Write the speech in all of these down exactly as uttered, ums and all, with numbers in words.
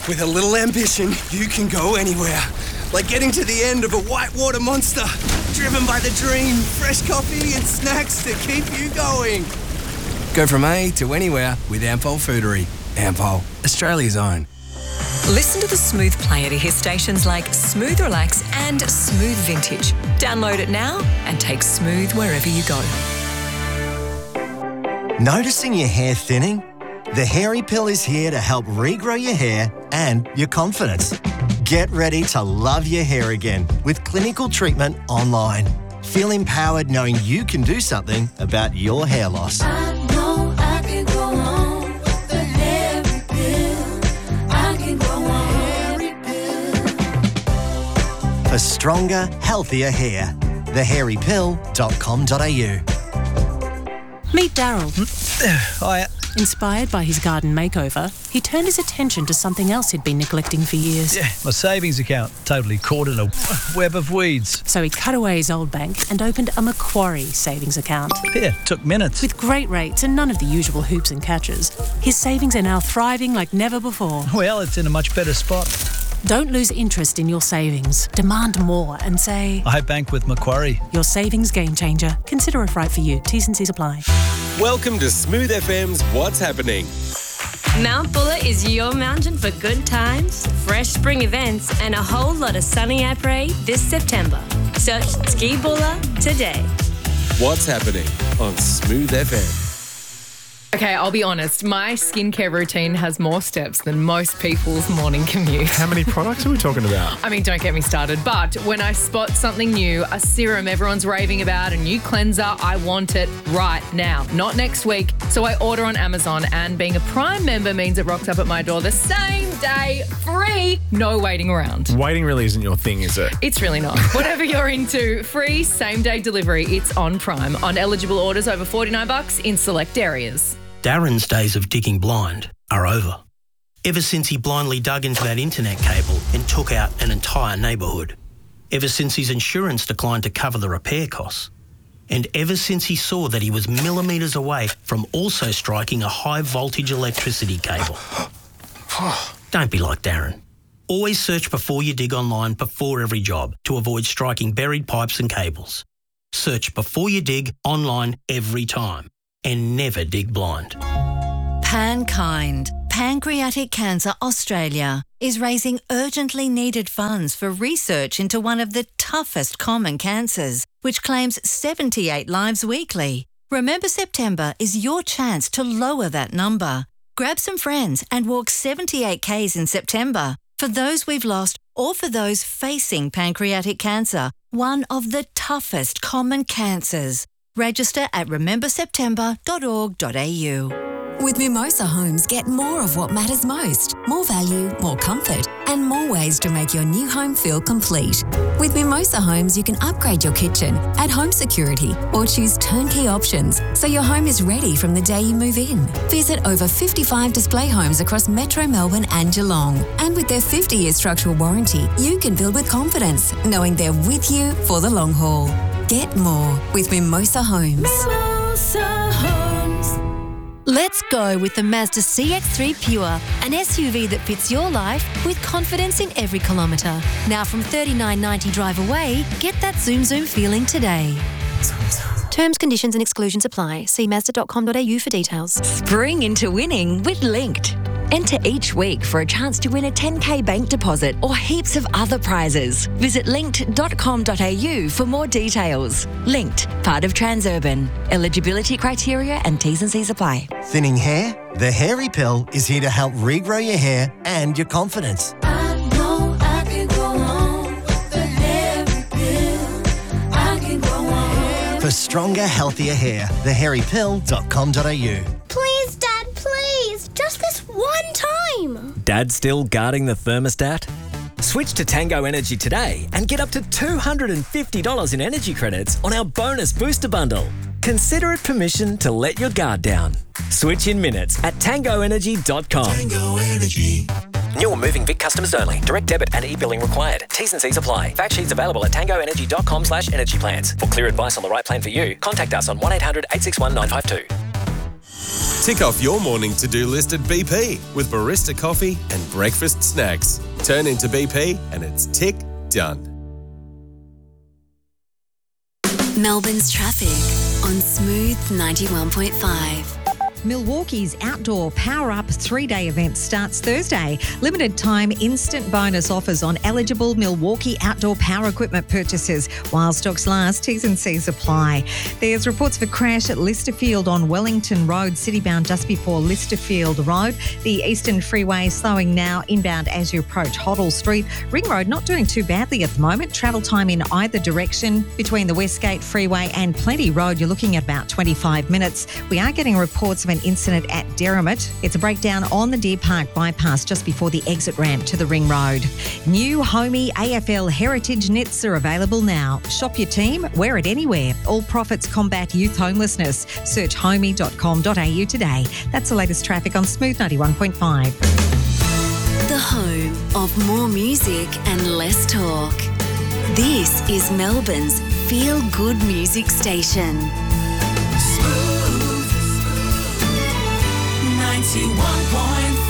With a little ambition, you can go anywhere. Like getting to the end of a whitewater monster. Driven by the dream, fresh coffee and snacks to keep you going. Go from A to anywhere with Ampol Foodery. Ampol, Australia's own. Listen to the Smooth player to hear stations like Smooth Relax and Smooth Vintage. Download it now and take Smooth wherever you go. Noticing your hair thinning? The Hairy Pill is here to help regrow your hair and your confidence. Get ready to love your hair again with clinical treatment online. Feel empowered knowing you can do something about your hair loss. I know I can go on with the Hairy Pill. I can go on Hairy Pill. For stronger, healthier hair. the hairy pill dot com dot a u. Meet Daryl. Hiya. Inspired by his garden makeover, he turned his attention to something else he'd been neglecting for years. Yeah, my savings account, totally caught in a web of weeds. So he cut away his old bank and opened a Macquarie savings account. Yeah, took minutes. With great rates and none of the usual hoops and catches, his savings are now thriving like never before. Well, it's in a much better spot. Don't lose interest in your savings. Demand more and say, I bank with Macquarie. Your savings game changer. Consider if right for you. T's and C's apply. Welcome to Smooth F M's What's Happening. Mount Buller is your mountain for good times, fresh spring events, and a whole lot of sunny après this September. Search Ski Buller today. What's Happening on Smooth F M. Okay, I'll be honest. My skincare routine has more steps than most people's morning commute. How many products are we talking about? I mean, don't get me started. But when I spot something new, a serum everyone's raving about, a new cleanser, I want it right now, not next week. So I order on Amazon, and being a Prime member means it rocks up at my door the same day, free, no waiting around. Waiting really isn't your thing, is it? It's really not. Whatever you're into, free same-day delivery. It's on Prime. On eligible orders over forty-nine bucks in select areas. Darren's days of digging blind are over. Ever since he blindly dug into that internet cable and took out an entire neighbourhood. Ever since his insurance declined to cover the repair costs. And ever since he saw that he was millimetres away from also striking a high voltage electricity cable. Don't be like Darren. Always search before you dig online before every job to avoid striking buried pipes and cables. Search before you dig online every time. And never dig blind. PanKind, Pancreatic Cancer Australia, is raising urgently needed funds for research into one of the toughest common cancers, which claims seventy-eight lives weekly. Remember September is your chance to lower that number. Grab some friends and walk seventy-eight kays in September for those we've lost or for those facing pancreatic cancer, one of the toughest common cancers. Register at remember september dot org dot a u. With Mimosa Homes, get more of what matters most. More value, more comfort, and more ways to make your new home feel complete. With Mimosa Homes, you can upgrade your kitchen, add home security, or choose turnkey options so your home is ready from the day you move in. Visit over fifty-five display homes across Metro Melbourne and Geelong. And with their fifty-year structural warranty, you can build with confidence, knowing they're with you for the long haul. Get more with Mimosa Homes. Mimosa Homes. Let's go with the Mazda C X three Pure, an S U V that fits your life with confidence in every kilometre. Now from thirty-nine ninety drive away, get that zoom zoom feeling today. Terms, conditions and exclusions apply. See mazda dot com dot a u for details. Spring into winning with Linked. Enter each week for a chance to win a ten K bank deposit or heaps of other prizes. Visit linked dot com dot a u for more details. Linked, part of Transurban. Eligibility criteria and T's and C's apply. Thinning hair? The Hairy Pill is here to help regrow your hair and your confidence. I know I can go on with the Hairy Pill. I can go on. For stronger, healthier hair, the hairy pill dot com dot a u. Please, Dad, please. Just this one time. Dad still guarding the thermostat? Switch to Tango Energy today and get up to two hundred fifty dollars in energy credits on our bonus booster bundle. Consider it permission to let your guard down. Switch in minutes at tango energy dot com. Tango Energy. New or moving Vic customers only. Direct debit and e-billing required. T's and C's apply. Fact sheets available at tango energy dot com slash energy plans. For clear advice on the right plan for you, contact us on one eight hundred eight six one nine five two. Tick off your morning to-do list at B P with barista coffee and breakfast snacks. Turn into B P and it's tick done. Melbourne's traffic on Smooth ninety-one point five. Milwaukee's outdoor Power Up three-day event starts Thursday. Limited time instant bonus offers on eligible Milwaukee outdoor power equipment purchases while stocks last. T's and C's apply. There's reports of a crash at Listerfield on Wellington Road, citybound just before Listerfield Road. The Eastern Freeway slowing now inbound as you approach Hoddle Street. Ring Road not doing too badly at the moment. Travel time in either direction between the Westgate Freeway and Plenty Road, you're looking at about twenty-five minutes. We are getting reports of an incident at Derrimut. It's a breakdown on the Deer Park bypass just before the exit ramp to the Ring Road. New Homey A F L Heritage knits are available now. Shop your team, wear it anywhere. All profits combat youth homelessness. Search homey dot com dot a u today. That's the latest traffic on Smooth ninety-one point five. The home of more music and less talk. This is Melbourne's feel-good music station. ninety-one point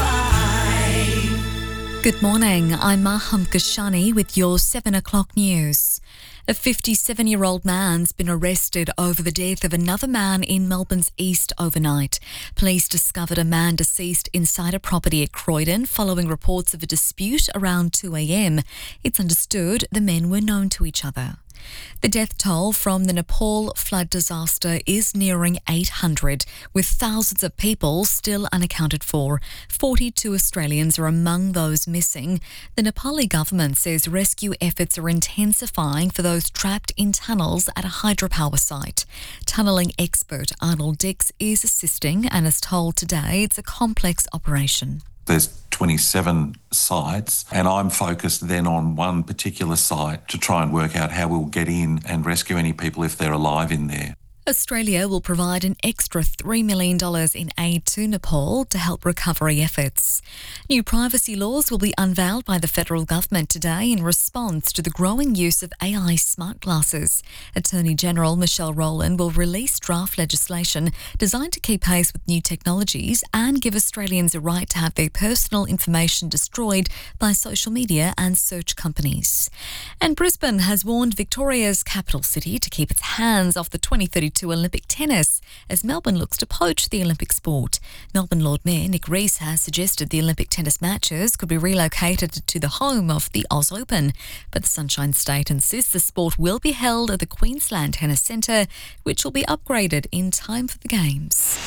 five. Good morning, I'm Maham Kashani with your seven o'clock news. A fifty-seven-year-old man's been arrested over the death of another man in Melbourne's east overnight. Police discovered a man deceased inside a property at Croydon following reports of a dispute around two a.m. It's understood the men were known to each other. The death toll from the Nepal flood disaster is nearing eight hundred, with thousands of people still unaccounted for. forty-two Australians are among those missing. The Nepali government says rescue efforts are intensifying for those trapped in tunnels at a hydropower site. Tunnelling expert Arnold Dix is assisting and is told today it's a complex operation. There's twenty-seven sites, and I'm focused then on one particular site to try and work out how we'll get in and rescue any people if they're alive in there. Australia will provide an extra three million dollars in aid to Nepal to help recovery efforts. New privacy laws will be unveiled by the federal government today in response to the growing use of A I smart glasses. Attorney General Michelle Rowland will release draft legislation designed to keep pace with new technologies and give Australians a right to have their personal information destroyed by social media and search companies. And Brisbane has warned Victoria's capital city to keep its hands off the twenty thirty-two Olympic tennis as Melbourne looks to poach the Olympic sport. Melbourne Lord Mayor Nick Rees has suggested the Olympic tennis matches could be relocated to the home of the Oz Open, but the Sunshine State insists the sport will be held at the Queensland Tennis Centre, which will be upgraded in time for the Games.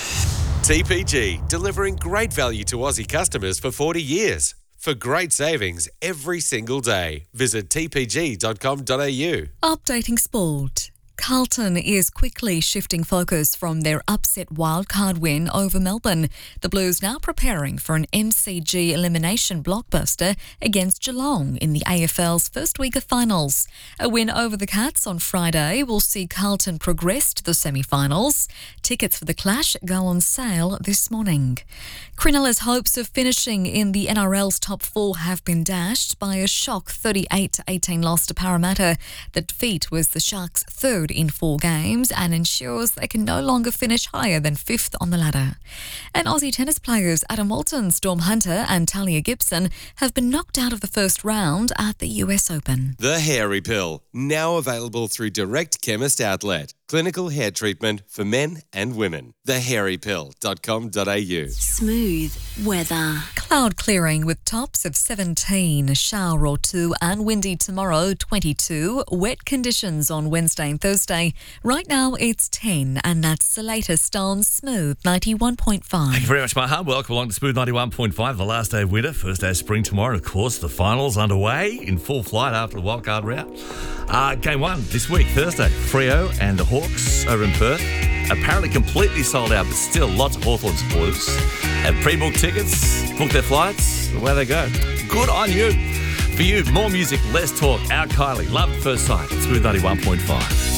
T P G, delivering great value to Aussie customers for forty years. For great savings every single day, visit t p g dot com dot a u. Updating sport. Carlton is quickly shifting focus from their upset wildcard win over Melbourne. The Blues now preparing for an M C G elimination blockbuster against Geelong in the A F L's first week of finals. A win over the Cats on Friday will see Carlton progress to the semi-finals. Tickets for the clash go on sale this morning. Cronulla's hopes of finishing in the N R L's top four have been dashed by a shock thirty-eight to eighteen loss to Parramatta. The defeat was the Sharks' third in four games and ensures they can no longer finish higher than fifth on the ladder. And Aussie tennis players Adam Walton, Storm Hunter and Talia Gibson have been knocked out of the first round at the U S Open. The Hairy Pill, now available through Direct Chemist Outlet. Clinical hair treatment for men and women. the hairy pill dot com dot a u. Smooth weather. Cloud clearing with tops of seventeen, a shower or two, and windy tomorrow, twenty-two. Wet conditions on Wednesday and Thursday. Right now it's ten, and that's the latest on Smooth ninety-one point five. Thank you very much, Maha. Welcome along to Smooth ninety-one point five, the last day of winter, first day of spring tomorrow. Of course, the finals underway in full flight after the wildcard round. Uh, game one this week, Thursday. Freo and the Hawks over in Perth. Apparently completely sold out, but still lots of Hawthorn supporters have pre-booked tickets, booked their flights, away they go. Good on you. For you, more music, less talk. Out Kylie, Love at First Sight, Smooth ninety-one point five.